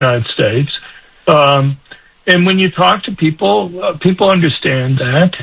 United States. And when you talk to people, people understand that.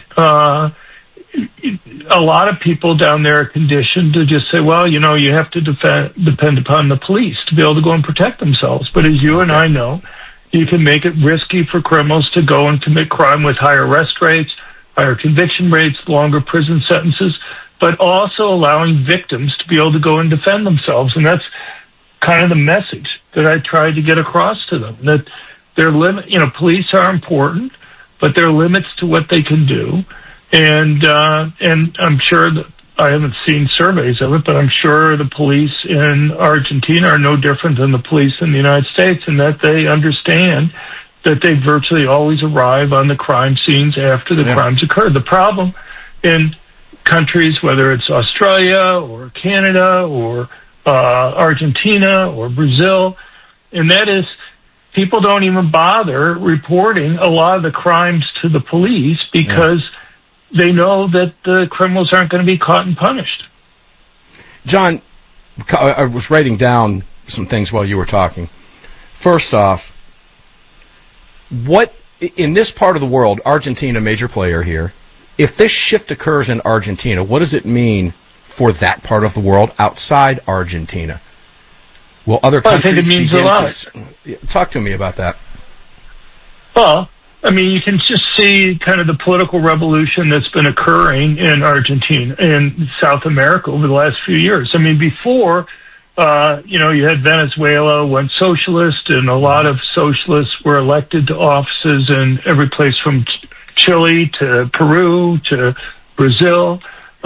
A lot of people down there are conditioned to just say, well, you know, you have to depend upon the police to be able to go and protect themselves. But as you and I know, you can make it risky for criminals to go and commit crime with higher arrest rates, higher conviction rates, longer prison sentences, but also allowing victims to be able to go and defend themselves. And that's kind of the message that I tried to get across to them, that their limit, you know, police are important, but there are limits to what they can do. And I'm sure that I haven't seen surveys of it, but I'm sure the police in Argentina are no different than the police in the United States, in that they understand that they virtually always arrive on the crime scenes after the crimes occur. The problem in countries, whether it's Australia or Canada or Argentina or Brazil, and that is people don't even bother reporting a lot of the crimes to the police because they know that the criminals aren't going to be caught and punished. John, I was writing down some things while you were talking. First off, what in this part of the world, Argentina, major player here, if this shift occurs in Argentina, what does it mean for that part of the world outside Argentina? Will other countries I think it means a lot. Talk to me about that. Well, I mean, you can just see kind of the political revolution that's been occurring in Argentina and South America over the last few years. I mean, before, you know, you had Venezuela went socialist, and a lot of socialists were elected to offices in every place from Chile to Peru to Brazil.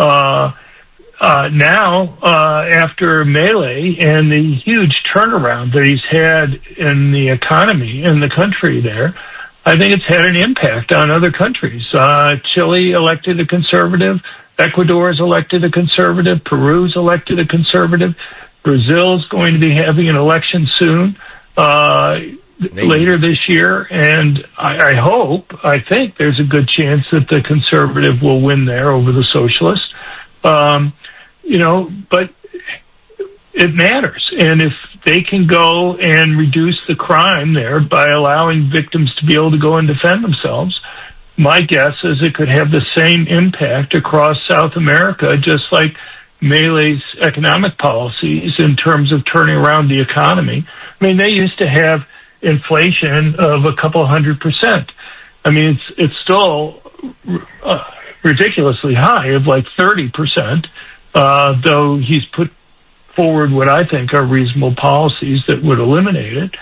Now, after Milei and the huge turnaround that he's had in the economy in the country there, I think it's had an impact on other countries. Chile elected a conservative. Ecuador's elected a conservative. Peru's elected a conservative. Brazil's going to be having an election soon, later this year. And I think there's a good chance that the conservative will win there over the socialist. You know, but it matters. And if they can go and reduce the crime there by allowing victims to be able to go and defend themselves, my guess is it could have the same impact across South America, just like Milei's economic policies in terms of turning around the economy. I mean, they used to have inflation of a couple 100%. I mean, it's still ridiculously high, of like 30%, though he's put forward what I think are reasonable policies that would eliminate it.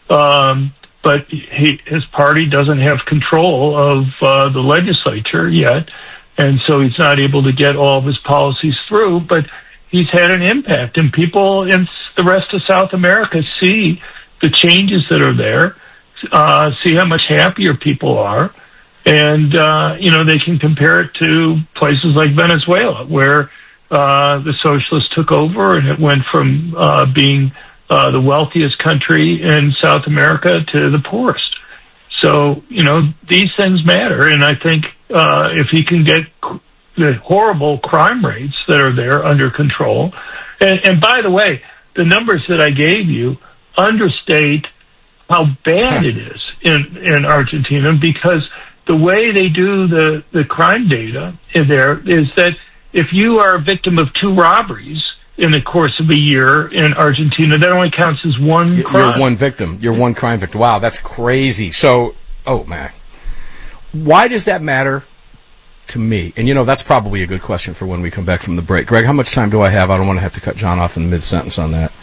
But his party doesn't have control of the legislature yet, and so he's not able to get all of his policies through, but he's had an impact, and people in the rest of South America see the changes that are there, see how much happier people are, and, you know, they can compare it to places like Venezuela, where the socialists took over, and it went from being the wealthiest country in South America to the poorest. So, you know, these things matter, and I think if he can get the horrible crime rates that are there under control, and by the way, the numbers that I gave you understate how bad it is in Argentina, because the way they do the crime data in there is that if you are a victim of 2 robberies in the course of a year in Argentina, that only counts as one crime. You're one victim. You're one crime victim. Wow, that's crazy. So, oh, man. Why does that matter to me? And, you know, that's probably a good question for when we come back from the break. Greg, how much time do I have? I don't want to have to cut John off in mid-sentence on that.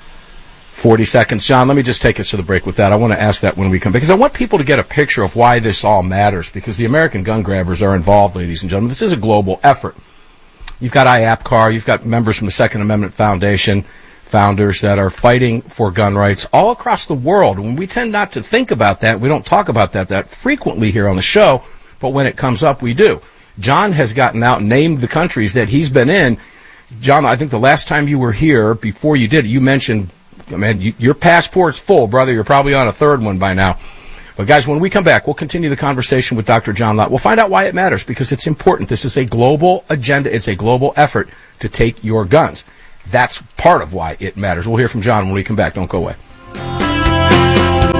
40 seconds. John, let me just take us to the break with that. I want to ask that when we come back, because I want people to get a picture of why this all matters, because the American gun grabbers are involved, ladies and gentlemen. This is a global effort. You've got IAPCAR, you've got members from the Second Amendment Foundation, founders that are fighting for gun rights all across the world. And we tend not to think about that. We don't talk about that frequently here on the show, but when it comes up, we do. John has gotten out and named the countries that he's been in. John, I think the last time you were here, before you did, you mentioned, man, your passport's full, brother. You're probably on a third one by now. But, guys, when we come back, we'll continue the conversation with Dr. John Lott. We'll find out why it matters, because it's important. This is a global agenda. It's a global effort to take your guns. That's part of why it matters. We'll hear from John when we come back. Don't go away.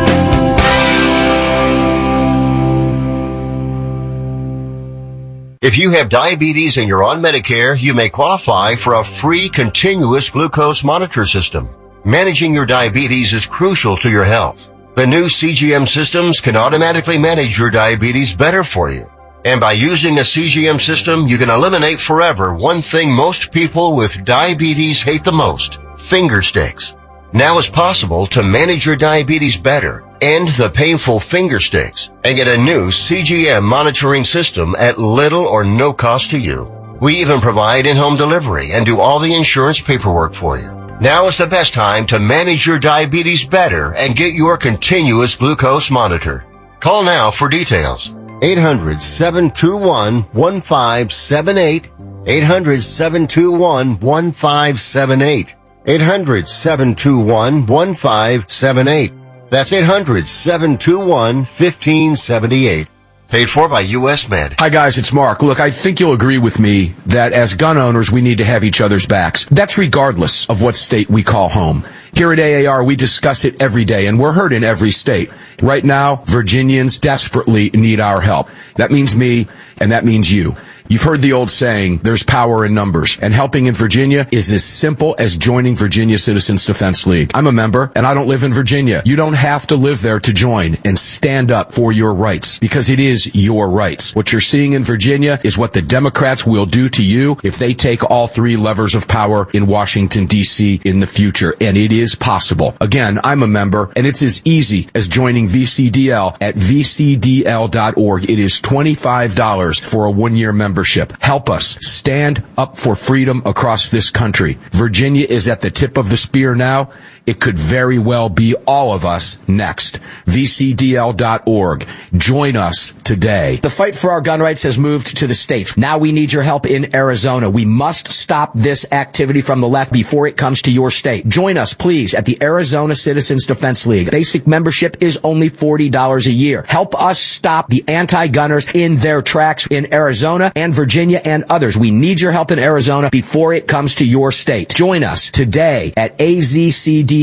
If you have diabetes and you're on Medicare, you may qualify for a free continuous glucose monitor system. Managing your diabetes is crucial to your health. The new CGM systems can automatically manage your diabetes better for you. And by using a CGM system, you can eliminate forever one thing most people with diabetes hate the most: finger sticks. Now it's possible to manage your diabetes better, end the painful finger sticks, and get a new CGM monitoring system at little or no cost to you. We even provide in-home delivery and do all the insurance paperwork for you. Now is the best time to manage your diabetes better and get your continuous glucose monitor. Call now for details. 800-721-1578. 800-721-1578. 800-721-1578. That's 800-721-1578. Paid for by U.S. Med. Hi, guys, it's Mark. Look, I think you'll agree with me that as gun owners, we need to have each other's backs. That's regardless of what state we call home. Here at AAR, we discuss it every day, and we're heard in every state. Right now, Virginians desperately need our help. That means me, and that means you. You've heard the old saying, there's power in numbers, and helping in Virginia is as simple as joining Virginia Citizens Defense League. I'm a member, and I don't live in Virginia. You don't have to live there to join and stand up for your rights, because it is your rights. What you're seeing in Virginia is what the Democrats will do to you if they take all three levers of power in Washington, D.C. in the future, and it is possible. Again, I'm a member, and it's as easy as joining VCDL at vcdl.org. It is $25 for a one-year membership. Help us stand up for freedom across this country. Virginia is at the tip of the spear now. It could very well be all of us next. VCDL.org. Join us today. The fight for our gun rights has moved to the states. Now we need your help in Arizona. We must stop this activity from the left before it comes to your state. Join us, please, at the Arizona Citizens Defense League. Basic membership is only $40 a year. Help us stop the anti-gunners in their tracks in Arizona and Virginia and others. We need your help in Arizona before it comes to your state. Join us today at AZCDL.org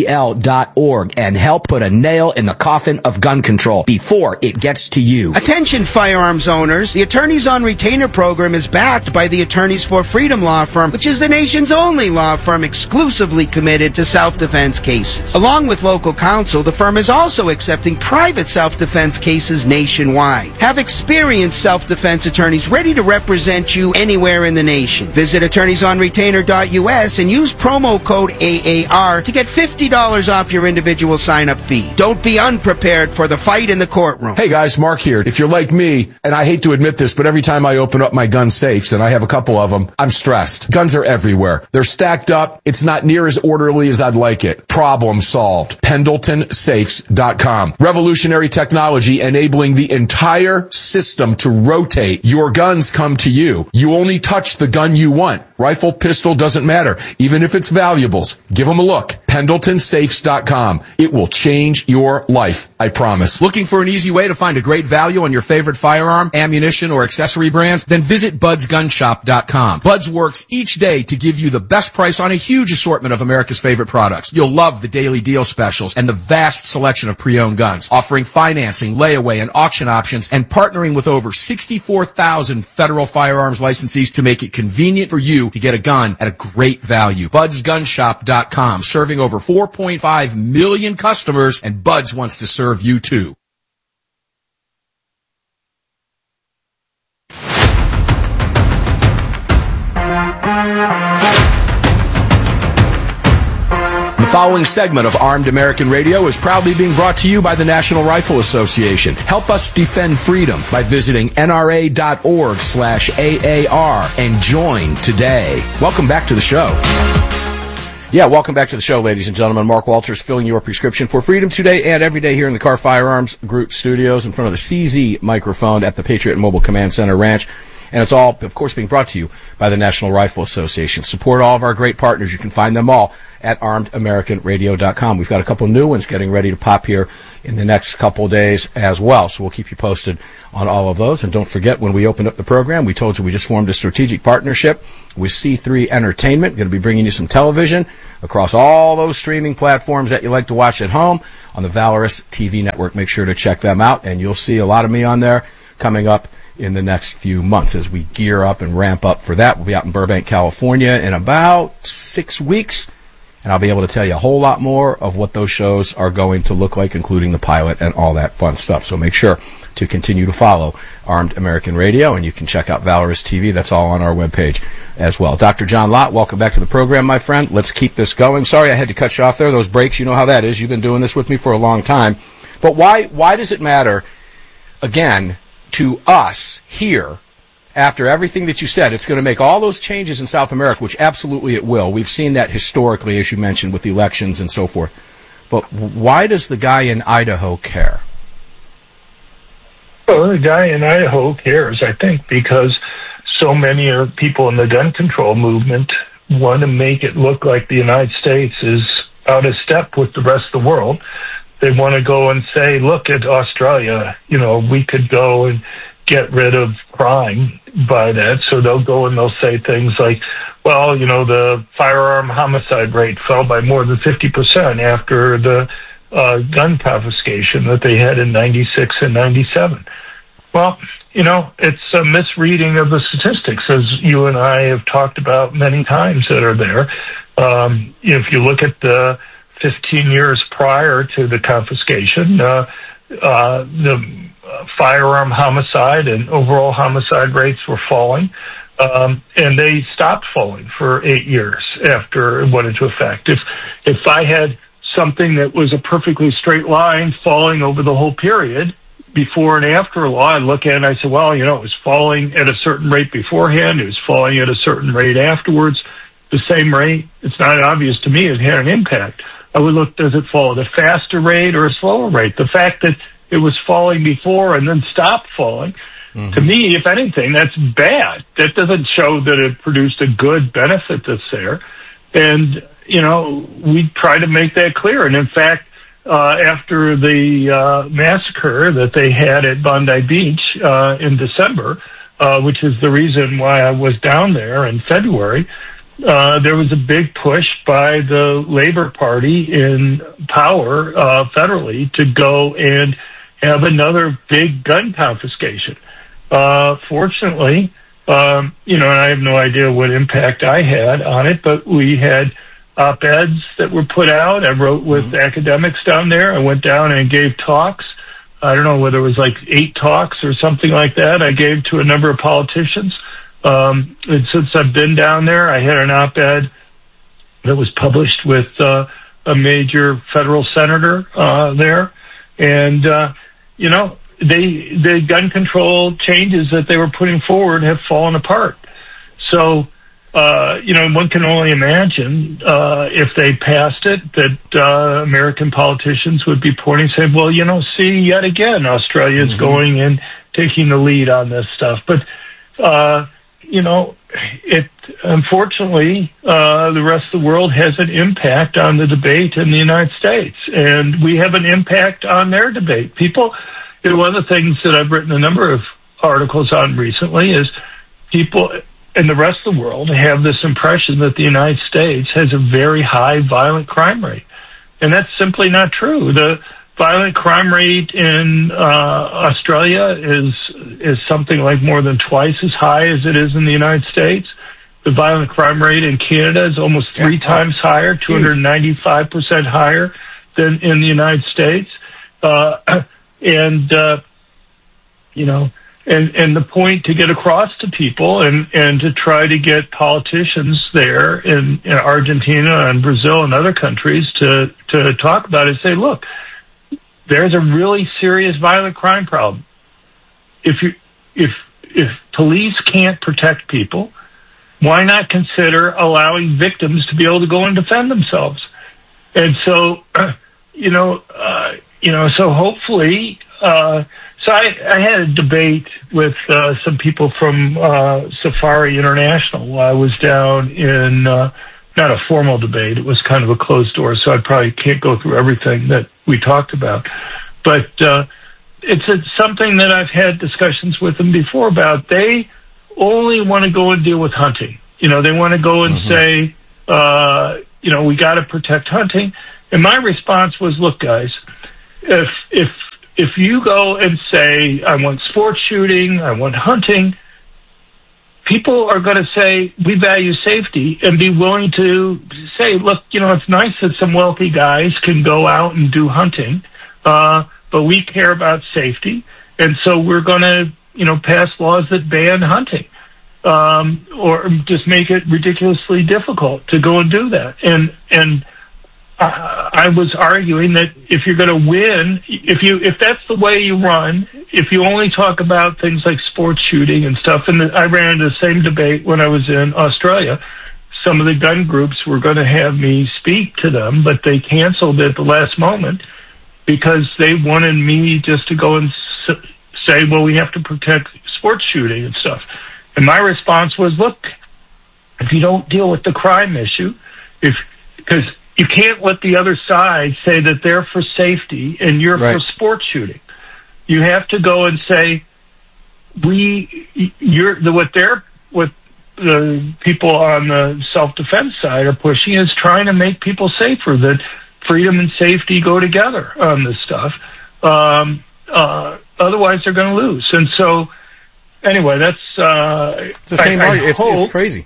and help put a nail in the coffin of gun control before it gets to you. Attention firearms owners. The Attorneys on Retainer program is backed by the Attorneys for Freedom law firm, which is the nation's only law firm exclusively committed to self-defense cases. Along with local counsel, the firm is also accepting private self-defense cases nationwide. Have experienced self-defense attorneys ready to represent you anywhere in the nation. Visit attorneysonretainer.us and use promo code AAR to get $50 off your individual sign-up fee. Don't be unprepared for the fight in the courtroom. Hey guys, Mark here. If you're like me, and I hate to admit this, but every time I open up my gun safes, and I have a couple of them, I'm stressed. Guns are everywhere. They're stacked up. It's not near as orderly as I'd like it. Problem solved. PendletonSafes.com. Revolutionary technology enabling the entire system to rotate. Your guns come to you. You only touch the gun you want. Rifle, pistol, doesn't matter. Even if it's valuables. Give them a look. PendletonSafes.com. It will change your life, I promise. Looking for an easy way to find a great value on your favorite firearm, ammunition, or accessory brands? Then visit BudsGunShop.com. Buds works each day to give you the best price on a huge assortment of America's favorite products. You'll love the daily deal specials and the vast selection of pre-owned guns, offering financing, layaway, and auction options, and partnering with over 64,000 federal firearms licensees to make it convenient for you to get a gun at a great value. BudsGunShop.com, serving over 4.5 million customers, and Buds wants to serve you too. The following segment of Armed American Radio is proudly being brought to you by the National Rifle Association. Help us defend freedom by visiting nra.org/AAR and join today. Welcome back to the show. Yeah, welcome back to the show, ladies and gentlemen. Mark Walters filling your prescription for freedom today and every day here in the Car Firearms Group studios in front of the CZ microphone at the Patriot Mobile Command Center Ranch. And it's all, of course, being brought to you by the National Rifle Association. Support all of our great partners. You can find them all at ArmedAmericanRadio.com. We've got a couple new ones getting ready to pop here in the next couple of days as well. So we'll keep you posted on all of those. And don't forget, when we opened up the program, we told you we just formed a strategic partnership with C3 Entertainment. Going to be bringing you some television across all those streaming platforms that you like to watch at home on the Valorous TV network. Make sure to check them out, and you'll see a lot of me on there coming up in the next few months as we gear up and ramp up for that. We'll be out in Burbank, California in about 6 weeks, and I'll be able to tell you a whole lot more of what those shows are going to look like, including the pilot and all that fun stuff. So make sure to continue to follow Armed American Radio, and you can check out Valorous TV. That's all on our webpage as well. Dr. John Lott, welcome back to the program, my friend. Let's keep this going. Sorry I had to cut you off there. Those breaks, you know how that is. You've been doing this with me for a long time. But why does it matter, again, to us here, after everything that you said, it's going to make all those changes in South America, which absolutely it will. We've seen that historically, as you mentioned, with the elections and so forth. But why does the guy in Idaho care? Well, the guy in Idaho cares, I think, because so many people in the gun control movement want to make it look like the United States is out of step with the rest of the world. They want to go and say, look at Australia, we could go and get rid of crime by that. So they'll go and they'll say things like, well, the firearm homicide rate fell by more than 50% after the gun confiscation that they had in 96 and 97. Well, it's a misreading of the statistics, as you and I have talked about many times that are there. If you look at the 15 years prior to the confiscation, the firearm homicide and overall homicide rates were falling, and they stopped falling for 8 years after it went into effect. If I had something that was a perfectly straight line falling over the whole period, before and after a law, I look at it and I say, well, it was falling at a certain rate beforehand, it was falling at a certain rate afterwards, the same rate. It's not obvious to me it had an impact. I would look, does it fall at a faster rate or a slower rate? The fact that it was falling before and then stopped falling, to me, if anything, that's bad. That doesn't show that it produced a good benefit that's there. And, we try to make that clear. And in fact, after the massacre that they had at Bondi Beach in December, which is the reason why I was down there in February, there was a big push by the Labor Party in power federally to go and have another big gun confiscation. Fortunately, and I have no idea what impact I had on it, but we had op-eds that were put out. I wrote with academics down there. I went down and gave talks. I don't know whether it was like 8 talks or something like that. I gave to a number of politicians. And since I've been down there, I had an op-ed that was published with a major federal senator there. And, the gun control changes that they were putting forward have fallen apart. So, one can only imagine if they passed it that American politicians would be pointing and saying, well, see, yet again, Australia is going and taking the lead on this stuff. But, unfortunately, the rest of the world has an impact on the debate in the United States, and we have an impact on their debate. People, one of the things that I've written a number of articles on recently is people in the rest of the world have this impression that the United States has a very high violent crime rate. And that's simply not true. The violent crime rate in Australia is something like more than twice as high as it is in the United States. The violent crime rate in Canada is almost 3 times higher, 295% higher than in the United States. And the point to get across to people and to try to get politicians there in Argentina and Brazil and other countries to talk about it, say, look, there's a really serious violent crime problem. If police can't protect people, why not consider allowing victims to be able to go and defend themselves? And so, so hopefully, so I had a debate with some people from Safari International while I was down in, not a formal debate, it was kind of a closed door, so I probably can't go through everything that we talked about. But it's something that I've had discussions with them before about. They only want to go and deal with hunting. They want to go and say, we got to protect hunting. And my response was, look, guys, if if you go and say, I want sports shooting, I want hunting, people are going to say, we value safety, and be willing to say, look, it's nice that some wealthy guys can go out and do hunting, but we care about safety, and so we're going to, pass laws that ban hunting, or just make it ridiculously difficult to go and do that. And I was arguing that if you're going to win, if that's the way you run, if you only talk about things like sports shooting and stuff, and I ran into the same debate when I was in Australia. Some of the gun groups were going to have me speak to them, but they canceled at the last moment because they wanted me just to go and say, well, we have to protect sports shooting and stuff. And my response was, look, if you don't deal with the crime issue, because you can't let the other side say that they're for safety and you're for sports shooting. You have to go and say, what the people on the self-defense side are pushing is trying to make people safer, that freedom and safety go together on this stuff. Otherwise they're going to lose. And so, anyway, that's, it's the same argument. It's crazy.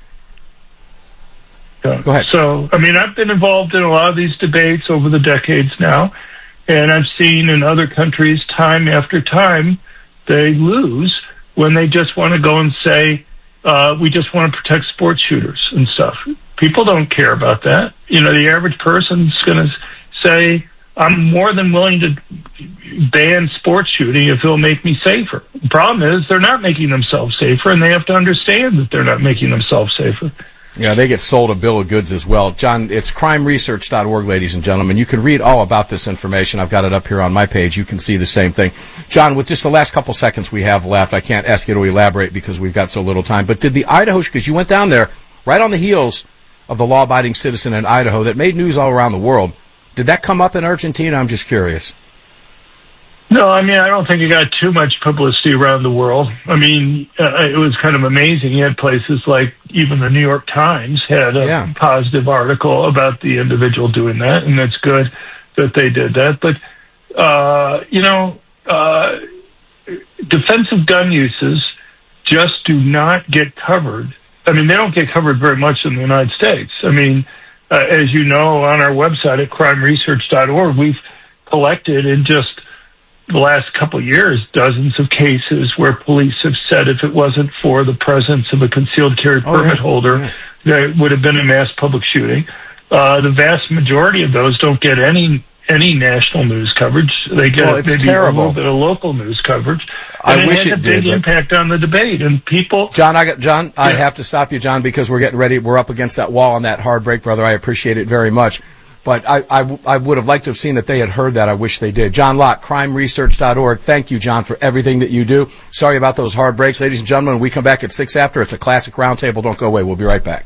Go ahead. So, I've been involved in a lot of these debates over the decades now, and I've seen in other countries time after time they lose when they just want to go and say, we just want to protect sports shooters and stuff. People don't care about that. The average person's going to say, I'm more than willing to ban sports shooting if it'll make me safer. The problem is they're not making themselves safer, and they have to understand that they're not making themselves safer. Yeah, they get sold a bill of goods as well. John, it's crimeresearch.org, ladies and gentlemen. You can read all about this information. I've got it up here on my page. You can see the same thing. John, with just the last couple seconds we have left, I can't ask you to elaborate because we've got so little time, but did the Idaho, because you went down there right on the heels of the law-abiding citizen in Idaho that made news all around the world, did that come up in Argentina? I'm just curious. No, I don't think it got too much publicity around the world. It was kind of amazing. You had places like even the New York Times had a positive article about the individual doing that, and it's good that they did that. But, defensive gun uses just do not get covered. They don't get covered very much in the United States. As you know, on our website at crimeresearch.org, we've collected in just the last couple of years dozens of cases where police have said if it wasn't for the presence of a concealed carry permit holder, there would have been a mass public shooting. The vast majority of those don't get any national news coverage. They get maybe a little bit of local news coverage. And I wish it had a big impact on the debate, and people. John, I have to stop you, John, because we're getting ready. We're up against that wall on that hard break, brother. I appreciate it very much. But I would have liked to have seen that they had heard that. I wish they did. John Locke, crimeresearch.org. Thank you, John, for everything that you do. Sorry about those hard breaks. Ladies and gentlemen, when we come back at 6 after, it's a classic roundtable. Don't go away. We'll be right back.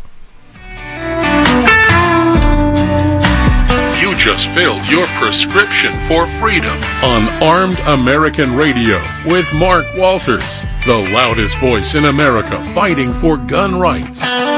You just filled your prescription for freedom on Armed American Radio with Mark Walters, the loudest voice in America fighting for gun rights.